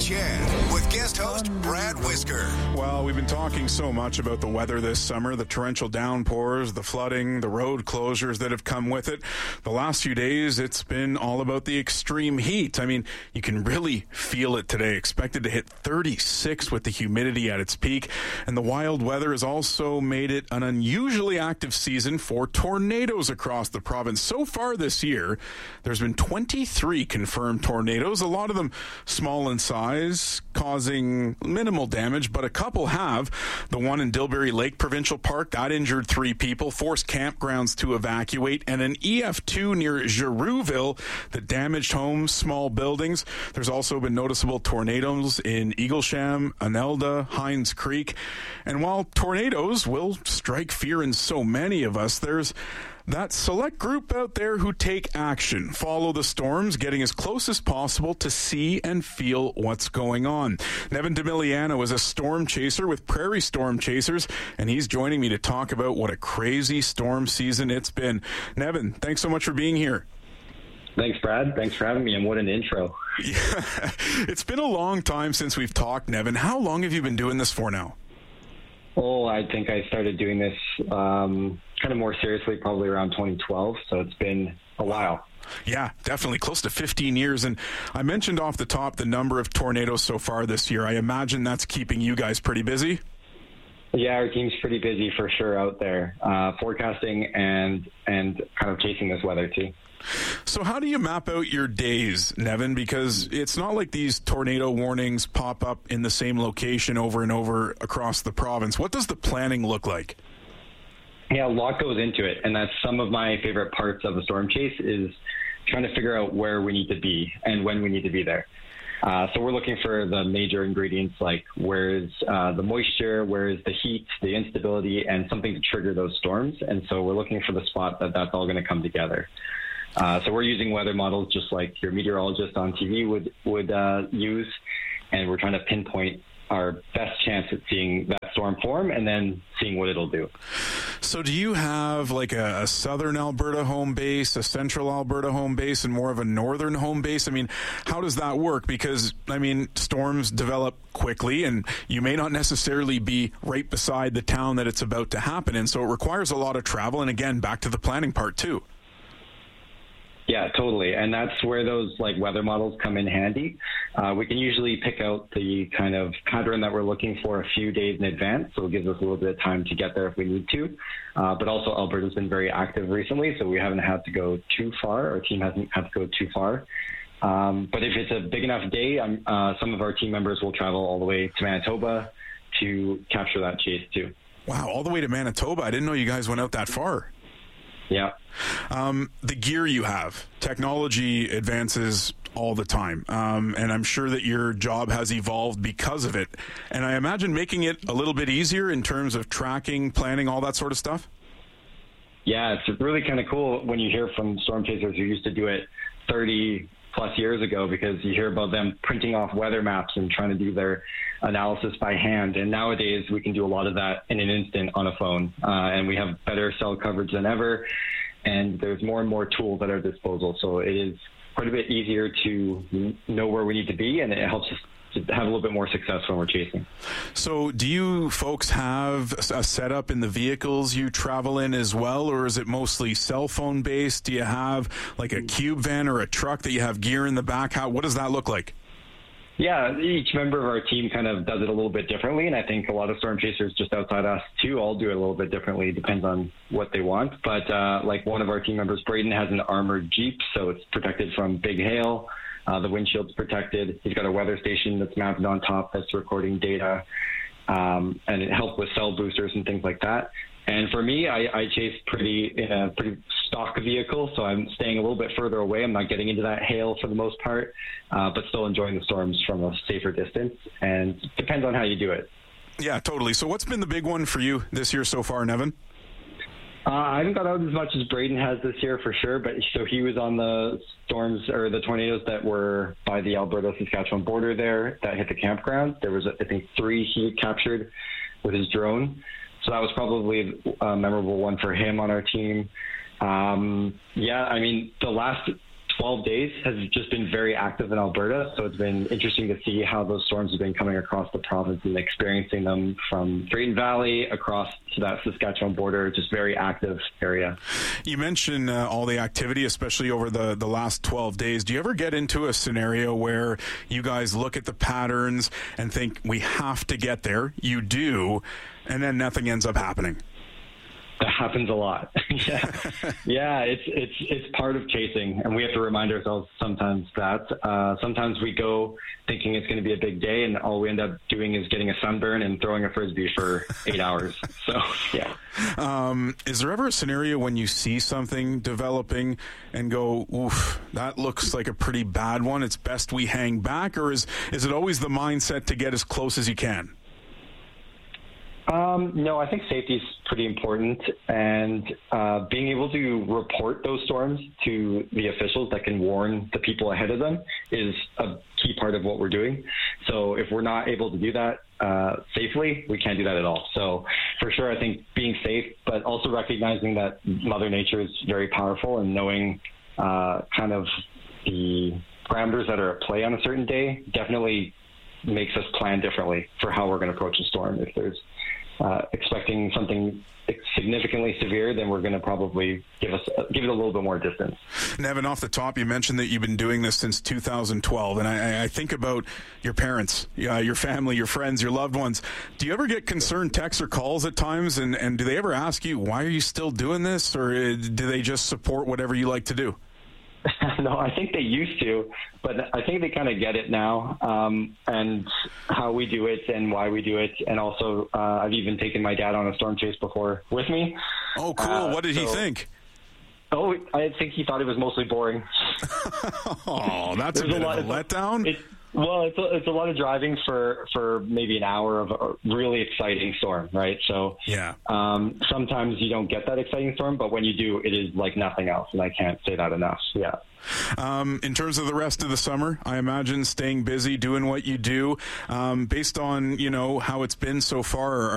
Chad with guest host Brad Whisker. Well, we've been talking so much about the weather this summer, the torrential downpours, the flooding, the road closures that have come with it. The last few days, it's been all about the extreme heat. I mean, you can really feel it today. Expected to hit 36 with the humidity at its peak. And the wild weather has also made it an unusually active season for tornadoes across the province. So far this year, there's been 23 confirmed tornadoes, a lot of them small in size, causing minimal damage, but a couple have. The one in Dilbury Lake Provincial Park, that injured 3 people, forced campgrounds to evacuate, and an EF2 near Girouville that damaged homes, small buildings. There's also been noticeable tornadoes in Eaglesham, Anelda, Hines Creek. And while tornadoes will strike fear in so many of us, there's that select group out there who take action, follow the storms, getting as close as possible to see and feel what's going on. Nevin Demiliano is a storm chaser with Prairie Storm Chasers, and he's joining me to talk about what a crazy storm season it's been. Nevin, thanks so much for being here. Thanks, Brad. Thanks for having me, and what an intro. Yeah, it's been a long time since we've talked, Nevin. How long have you been doing this for now? Oh, I think I started doing this kind of more seriously probably around 2012, so it's been a while. Yeah, definitely close to 15 years. And I mentioned off the top the number of tornadoes so far this year. I imagine that's keeping you guys pretty busy. Yeah, our team's pretty busy for sure out there, forecasting and kind of chasing this weather too. So how do you map out your days, Nevin? Because it's not like these tornado warnings pop up in the same location over and over across the province. What does the planning look like? Yeah, a lot goes into it, and that's some of my favorite parts of the storm chase is trying to figure out where we need to be and when we need to be there. So we're looking for the major ingredients like where's the moisture, where's the heat, the instability, and something to trigger those storms. And so we're looking for the spot that's all going to come together. So we're using weather models just like your meteorologist on TV would use, and we're trying to pinpoint our best chance at seeing that storm form and then seeing what it'll do. So do you have like a southern Alberta home base, a central Alberta home base, and more of a northern home base? I mean, how does that work? Because, I mean, storms develop quickly and you may not necessarily be right beside the town that it's about to happen in. So it requires a lot of travel. And again, back to the planning part too. Yeah, totally. And that's where those like weather models come in handy. We can usually pick out the kind of pattern that we're looking for a few days in advance. So it gives us a little bit of time to get there if we need to. But also Alberta's been very active recently, so we haven't had to go too far. Our team hasn't had to go too far. But if it's a big enough day, some of our team members will travel all the way to Manitoba to capture that chase too. Wow, all the way to Manitoba. I didn't know you guys went out that far. Yeah. The gear you have, technology advances all the time. And I'm sure that your job has evolved because of it. And I imagine making it a little bit easier in terms of tracking, planning, all that sort of stuff. Yeah, it's really kind of cool when you hear from storm chasers who used to do it 30 plus years ago, because you hear about them printing off weather maps and trying to do their analysis by hand. And nowadays we can do a lot of that in an instant on a phone. And we have better cell coverage than ever. And there's more and more tools at our disposal. So it is quite a bit easier to know where we need to be, and it helps us to have a little bit more success when we're chasing. So do you folks have a setup in the vehicles you travel in as well, or is it mostly cell phone based? Do you have like a cube van or a truck that you have gear in the back? What does that look like? Yeah, each member of our team kind of does it a little bit differently, and I think a lot of storm chasers just outside us too all do it a little bit differently. It depends on what they want. But like one of our team members, Braden, has an armored Jeep, so it's protected from big hail. The windshield's protected. He's got a weather station that's mounted on top that's recording data, and it helps with cell boosters and things like that. And for me, I chase in a pretty stock vehicle, so I'm staying a little bit further away. I'm not getting into that hail for the most part, but still enjoying the storms from a safer distance. And it depends on how you do it. Yeah, totally. So what's been the big one for you this year so far, Nevin? I haven't got out as much as Braden has this year for sure, but so he was on the storms or the tornadoes that were by the Alberta-Saskatchewan border there that hit the campground. There was, I think, 3 he had captured with his drone. So that was probably a memorable one for him on our team. Yeah, I mean, the last 12 days has just been very active in Alberta. So it's been interesting to see how those storms have been coming across the province and experiencing them from Drayton Valley across to that Saskatchewan border, just very active area. You mentioned all the activity, especially over the last 12 days. Do you ever get into a scenario where you guys look at the patterns and think we have to get there? You do, and then nothing ends up happening. That happens a lot. Yeah, it's part of chasing, and we have to remind ourselves sometimes that sometimes we go thinking it's going to be a big day, and all we end up doing is getting a sunburn and throwing a frisbee for 8 hours. So yeah. Is there ever a scenario when you see something developing and go, "Oof, that looks like a pretty bad one. It's best we hang back," or is it always the mindset to get as close as you can? No, I think safety is pretty important, and being able to report those storms to the officials that can warn the people ahead of them is a key part of what we're doing. So if we're not able to do that safely, we can't do that at all. So for sure, I think being safe, but also recognizing that Mother Nature is very powerful, and knowing kind of the parameters that are at play on a certain day definitely makes us plan differently for how we're going to approach a storm. If there's expecting something significantly severe, then we're going to probably give it a little bit more distance. Nevin, off the top, you mentioned that you've been doing this since 2012, and I think about your parents, your family, your friends, your loved ones. Do you ever get concerned texts or calls at times, and do they ever ask you, why are you still doing this, or do they just support whatever you like to do? No, I think they used to, but I think they kind of get it now, and how we do it and why we do it. And also, I've even taken my dad on a storm chase before with me. Oh, cool. What did he think? Oh, I think he thought it was mostly boring. Oh, that's a bit of a letdown. It's a lot of driving for maybe an hour of a really exciting storm, right? So yeah. Sometimes you don't get that exciting storm, but when you do, it is like nothing else, and I can't say that enough. Yeah. In terms of the rest of the summer, I imagine staying busy, doing what you do. Based on how it's been so far,